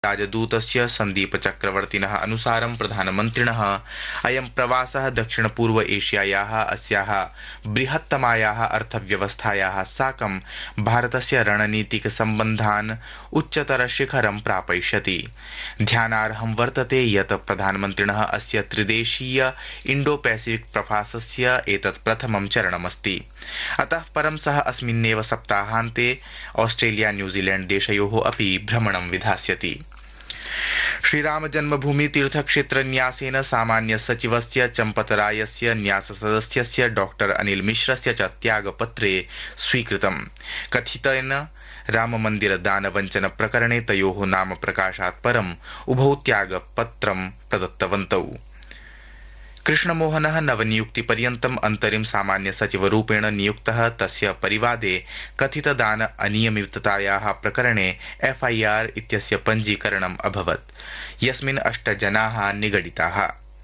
राजदूतस्य सन्दीप चक्रवर्तिनः अनुसारं प्रधानमन्त्रिणः अयं प्रवासः दक्षिणपूर्व एशियायाः अस्याः बृहत्तमायाः अर्थव्यवस्थायाः साकं भारतस्य रणनीतिक सम्बन्धान् उच्चतरशिखरं प्रापयिष्यति। ध्यानार्हं वर्तते यत् प्रधानमन्त्रिणः अस्य त्रिदेशीय इण्डो पैसिफिक प्रवासस्य एतत् प्रथमं चरणमस्ति। अतः परं सः अस्मिन्नेव सप्ताहान्ते ऑस्ट्रेलिया न्यूजीलैण्ड देशयोः अपि भ्रमणं विधास्यति। श्रीराम जन्मभूमि तीर्थक्षेत्र न्यासेन सामान्य सचिवस्य चम्पतरायस्य न्यास सदस्यस्य डॉक्टर अनिल मिश्रस्य च त्यागपत्रे स्वीकृतम्। कथितेन राममन्दिर दानवञ्चन प्रकरणे तयोः नाम प्रकाशात् परम् उभौ त्यागपत्रं प्रदत्तवन्तौ। कृष्णमोहनः नवनियुक्तिपर्यन्तम् अन्तरिम सामान्य सचिवरूपेण नियुक्तः। तस्य परिवादे कथितदान अनियमिततायाः प्रकरणे एफआईआर इत्यस्य पञ्जीकरणम् अभवत्, यस्मिन् 8 जनाः निगडिताः।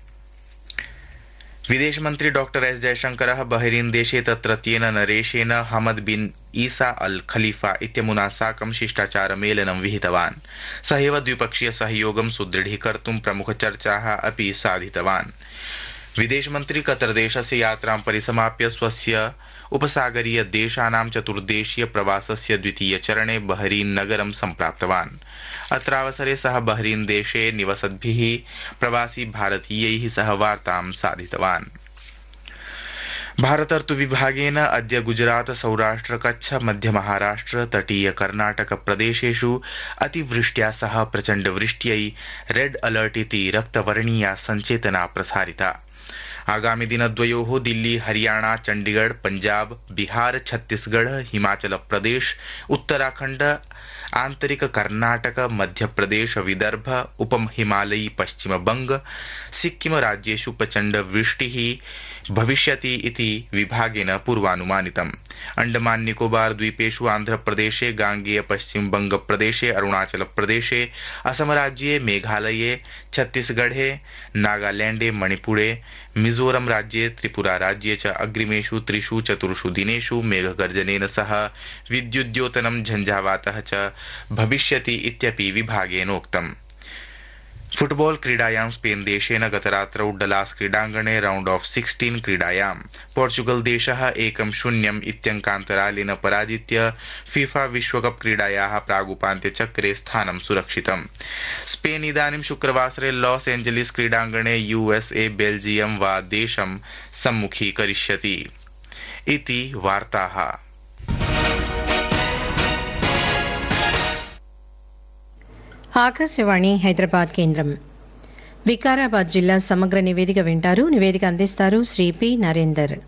विदेशमन्त्री डॉक्टर एस जयशंकरः बहरीन देशे तत्रत्येन नरेशेन हमद बिन ईसा अल खलीफा इत्यमुना साकं शिष्टाचारमेलनं विहितवान्। सः एव द्विपक्षीय सहयोगं सुदृढीकर्तुं प्रमुखचर्चाः अपि साधितवान्। विदेशमन्त्री कतरदेशस्य यात्रां परिसमाप्य स्वस्य उपसागरीय देशानां चतुर्देशीय प्रवासस्य द्वितीय चरणे बहरीन नगरं सम्प्राप्तवान्। अत्रावसरे सः बहरीन देशे निवसद्भिः प्रवासी भारतीयैः सह वार्तां साधितवान्। भारतर्तु विभागेन अद्य गुजरात सौराष्ट्र कच्छ मध्य महाराष्ट्र तटीय कर्णाटक प्रदेशेषु अतिवृष्ट्या सह प्रचण्डवृष्ट्यै रेड अलर्ट इति रक्तवर्णीया सञ्चेतना प्रसारिता। आगामि दिनद्वयोः दिल्ली हरियाणा चण्डीगढ़ पंजाब बिहार छत्तीसगढ़ हिमाचल प्रदेश उत्तराखण्ड आन्तरिक कर्णाटक मध्यप्रदेश विदर्भ उपहिमालयी पश्चिम बंग सिक्किम राज्येषु प्रचण्ड वृष्टिः भविष्यति इति विभागेन पूर्वानुमानितम्। अंडमान निकोबार द्वीपेषु आन्ध्रप्रदेशे गांगेय पश्चिम बंग प्रदेशे अरुणाचल प्रदेशे असम राज्ये मेघालये छत्तीसगढ़े नागालैंडे मणिपुरे मिजोरम राज्ये त्रिपुरा राज्ये च अग्रिमेषु 3-4 दिनेषु मेघगर्जनेन सह विद्युद्योतनं झंझावातः च भविष्यति इत्यपि विभागेनोक्तम्। फुटबॉल क्रीडायां स्पेन देशेन गतरात्रौ डलास क्रीडाङ्गणे राउंड ऑफ 16 क्रीडायां पोर्चुगल देशः 1-0 इत्यङ्कान्तरालेन पराजित्य फीफा विश्वकप क्रीडायाः प्रागुपान्त्यचक्रे स्थानं सुरक्षितम्। स्पेन इदानीं शुक्रवासरे लॉस एंजलिस क्रीडाङ्गणे यूएसए बेल्जियम वा देशं सम्मुखीकरिष्यति इति वार्ताः। ఆకాశవాణి హైదరాబాద్ కేంద్రం. వికారాబాద్ జిల్లా సమగ్ర నివేదిక వింటారు. నివేదిక అందిస్తారు శ్రీ పి నరేందర్.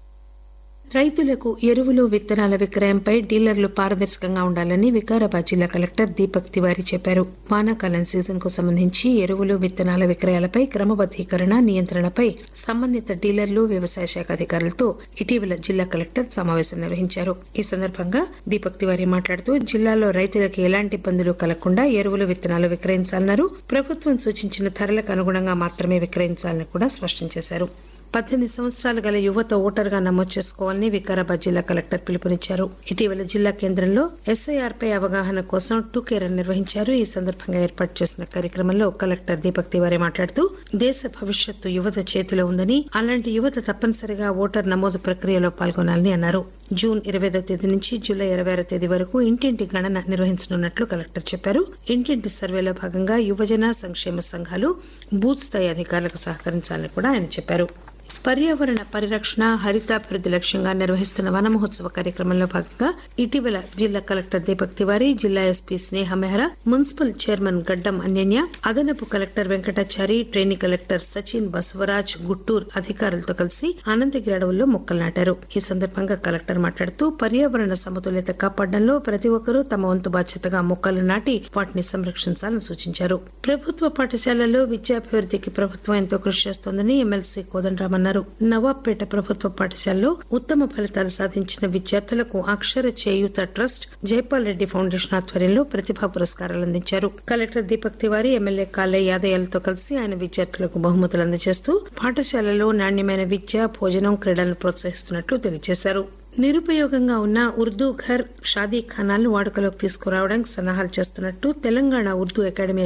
రైతులకు ఎరువులు విత్తనాల విక్రయంపై డీలర్లు పారదర్శకంగా ఉండాలని వికారాబాద్ జిల్లా కలెక్టర్ దీపక్ తివారీ చెప్పారు. వానాకాలం సీజన్ కు సంబంధించి ఎరువులు విత్తనాల విక్రయాలపై క్రమబద్దీకరణ నియంత్రణపై సంబంధిత డీలర్లు వ్యవసాయ శాఖ అధికారులతో ఇటీవల జిల్లా కలెక్టర్ సమావేశం నిర్వహించారు. ఈ సందర్భంగా దీపక్ తివారీ మాట్లాడుతూ జిల్లాలో రైతులకు ఎలాంటి ఇబ్బందులు కలగకుండా ఎరువులు విత్తనాలు విక్రయించాలన్నారు. ప్రభుత్వం సూచించిన ధరలకు అనుగుణంగా మాత్రమే విక్రయించాలని కూడా స్పష్టం చేశారు. 18 సంవత్సరాలు గల యువత ఓటరుగా నమోదు చేసుకోవాలని వికారాబాద్ జిల్లా కలెక్టర్ పిలుపునిచ్చారు. ఇటీవల జిల్లా కేంద్రంలో ఎస్ఐఆర్ పై అవగాహన కోసం టూకే రన్ నిర్వహించారు. ఈ సందర్భంగా ఏర్పాటు చేసిన కార్యక్రమంలో కలెక్టర్ దీపక్ తివారీ మాట్లాడుతూ దేశ భవిష్యత్తు యువత చేతిలో ఉందని, అలాంటి యువత తప్పనిసరిగా ఓటర్ నమోదు ప్రక్రియలో పాల్గొనాలని అన్నారు. జూన్ 25వ తేదీ నుంచి జూలై 26వ తేదీ వరకు ఇంటింటి గణన నిర్వహించనున్నట్లు కలెక్టర్ చెప్పారు. ఇంటింటి సర్వేలో భాగంగా యువజన సంక్షేమ సంఘాలు బూత్ స్థాయి అధికారులకు సహకరించాలని కూడా ఆయన చెప్పారు. పర్యావరణ పరిరక్షణ హరితాభివృద్ది లక్ష్యంగా నిర్వహిస్తున్న వన మహోత్సవ కార్యక్రమంలో భాగంగా ఇటీవల జిల్లా కలెక్టర్ దీపక్ తివారీ, జిల్లా ఎస్పీ స్నేహ మెహ్రా, మున్సిపల్ చైర్మన్ గడ్డం అన్యన్య, అదనపు collector Venkatachari, trainee collector Sachin Basavaraj గుట్టూర్ అధికారులతో కలిసి అనంతగిరి అడవుల్లో మొక్కలు నాటారు. ఈ సందర్భంగా కలెక్టర్ మాట్లాడుతూ పర్యావరణ సమతుల్యత కాపాడడంలో ప్రతి ఒక్కరూ తమ వంతు బాధ్యతగా మొక్కలు నాటి వాటిని సంరక్షించాలని సూచించారు. ప్రభుత్వ పాఠశాలల్లో విద్యాభివృద్దికి ప్రభుత్వం ఎంతో కృషి చేస్తోందని ఎమ్మెల్సీ కోదండరామన్నారు. నవాబ్పేట ప్రభుత్వ పాఠశాలలో ఉత్తమ ఫలితాలు సాధించిన విద్యార్థులకు అక్షర చేయూత ట్రస్ట్ జైపాల్ రెడ్డి ఫౌండేషన్ ఆధ్వర్యంలో ప్రతిభా పురస్కారాలు అందించారు. కలెక్టర్ దీపక్ తివారీ, ఎమ్మెల్యే కాలయ్య యాదయ్యలతో కలిసి ఆయన విద్యార్థులకు బహుమతులు అందజేస్తూ పాఠశాలలో నాణ్యమైన విద్య, భోజనం, క్రీడలను ప్రోత్సహిస్తున్నట్లు తెలియజేశారు. నిరుపయోగంగా ఉన్న ఉర్దూ ఘర్, షాదీ ఖానాలను వాడుకలోకి తీసుకురావడానికి సన్నాహాలు చేస్తున్నట్టు తెలంగాణ ఉర్దూ అకాడమీ